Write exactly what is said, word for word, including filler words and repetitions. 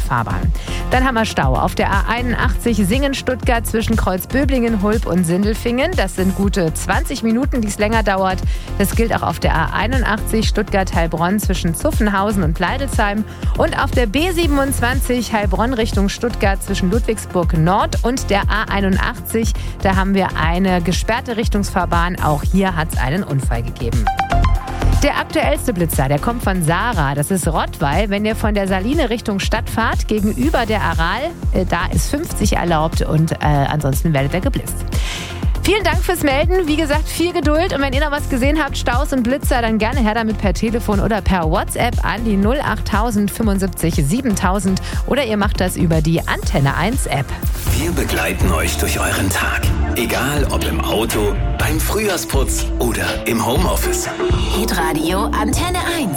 Fahrbahn. Dann haben wir Stau auf der A einundachtzig Singen-Stuttgart zwischen Kreuzböblingen, Hulb und Sindelfingen. Das sind gute zwanzig Minuten, die es länger dauert. Das gilt auch auf der A einundachtzig Stuttgart-Heilbronn zwischen Zuffenhausen und Pleidelsheim. Und auf der B siebenundzwanzig Heilbronn Richtung Stuttgart zwischen Ludwigsburg Nord und der A einundachtzig. Da haben wir eine gesperrte Richtungsfahrbahn. Auch hier hat es einen Unfall gegeben. Der aktuellste Blitzer, der kommt von Sarah. Das ist Rottweil. Wenn ihr von der Saline Richtung Stadt fahrt, gegenüber der Aral, äh, da ist fünfzig erlaubt und äh, ansonsten werdet ihr geblitzt. Vielen Dank fürs Melden. Wie gesagt, viel Geduld. Und wenn ihr noch was gesehen habt, Staus und Blitzer, dann gerne her damit per Telefon oder per WhatsApp an die null achttausend fünfundsiebzig siebentausend oder ihr macht das über die Antenne eins App. Wir begleiten euch durch euren Tag. Egal ob im Auto, beim Frühjahrsputz oder im Homeoffice. Hitradio Antenne eins.